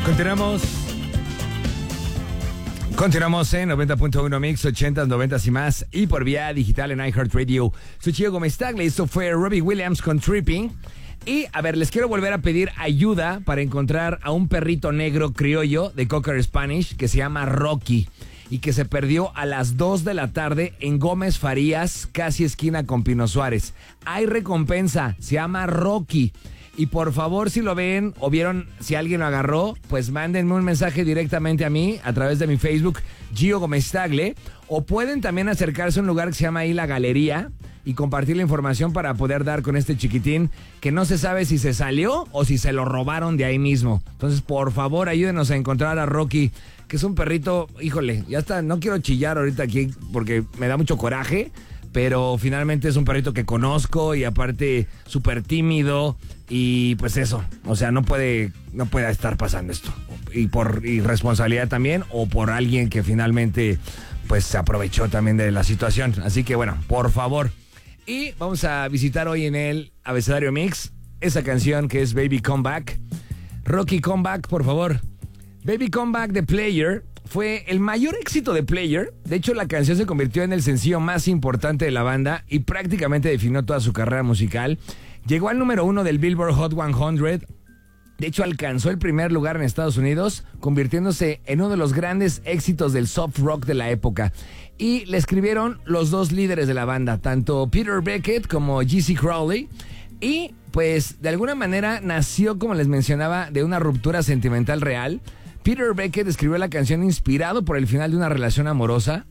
Continuamos en 90.1 Mix, 80s, 90s y más, y por vía digital en iHeartRadio. Soy Gio Gómez Tagle, esto fue Robbie Williams con Tripping. Y, a ver, les quiero volver a pedir ayuda para encontrar a un perrito negro criollo de Cocker Spanish que se llama Rocky y que se perdió a las 2 de la tarde en Gómez Farías, casi esquina con Pino Suárez. Hay recompensa, se llama Rocky. Y por favor, si lo ven o vieron, si alguien lo agarró, pues mándenme un mensaje directamente a mí a través de mi Facebook, Gio Gómez Tagle, o pueden también acercarse a un lugar que se llama ahí La Galería y compartir la información para poder dar con este chiquitín que no se sabe si se salió o si se lo robaron de ahí mismo. Entonces, por favor, ayúdenos a encontrar a Rocky, que es un perrito, híjole, ya está, no quiero chillar ahorita aquí porque me da mucho coraje, pero finalmente es un perrito que conozco y aparte súper tímido y pues eso, o sea, no puede estar pasando esto. Y por irresponsabilidad también o por alguien que finalmente pues se aprovechó también de la situación. Así que bueno, por favor. Y vamos a visitar hoy en el Abecedario Mix esa canción que es Baby Come Back. Rocky, come back, por favor. Baby Come Back de Player fue el mayor éxito de Player. De hecho, la canción se convirtió en el sencillo más importante de la banda y prácticamente definió toda su carrera musical. Llegó al número 1 del Billboard Hot 100. De hecho, alcanzó el primer lugar en Estados Unidos, convirtiéndose en uno de los grandes éxitos del soft rock de la época. Y le escribieron los dos líderes de la banda, tanto Peter Beckett como G.C. Crowley. Y, pues, de alguna manera nació, como les mencionaba, de una ruptura sentimental real. Peter Beckett escribió la canción inspirado por el final de una relación amorosa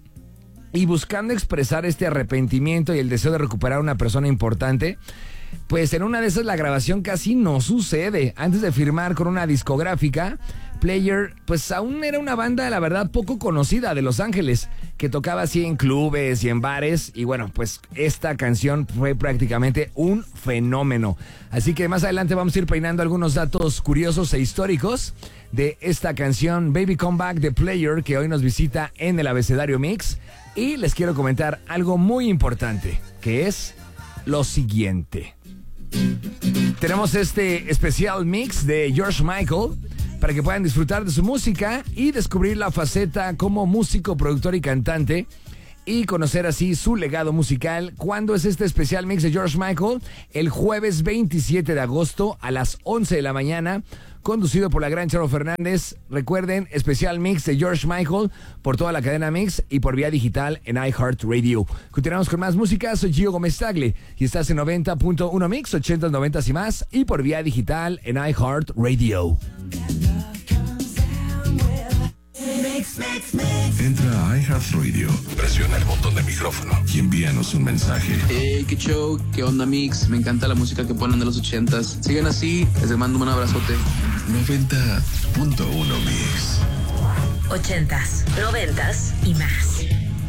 y buscando expresar este arrepentimiento y el deseo de recuperar a una persona importante. Pues en una de esas la grabación casi no sucede. Antes de firmar con una discográfica, Player pues aún era una banda, la verdad, poco conocida de Los Ángeles, que tocaba así en clubes y en bares. Y bueno, pues esta canción fue prácticamente un fenómeno. Así que más adelante vamos a ir peinando algunos datos curiosos e históricos de esta canción Baby Come Back de Player, que hoy nos visita en el Abecedario Mix. Y les quiero comentar algo muy importante, que es lo siguiente. Tenemos este especial mix de George Michael para que puedan disfrutar de su música y descubrir la faceta como músico, productor y cantante y conocer así su legado musical. ¿Cuándo es este especial mix de George Michael? El jueves 27 de agosto a las 11 de la mañana, conducido por la gran Charo Fernández. Recuerden, especial mix de George Michael por toda la cadena Mix y por vía digital en iHeartRadio. Continuamos con más música. Soy Gio Gómez Tagle y estás en 90.1 Mix, 80s, 90s y más, y por vía digital en iHeartRadio. Entra a iHeartRadio, presiona el botón de micrófono y envíanos un mensaje. Hey, qué show, qué onda Mix, me encanta la música que ponen de los 80s. Sigan así, les mando un abrazote. 90.1 Mix. 80s, 90s y más.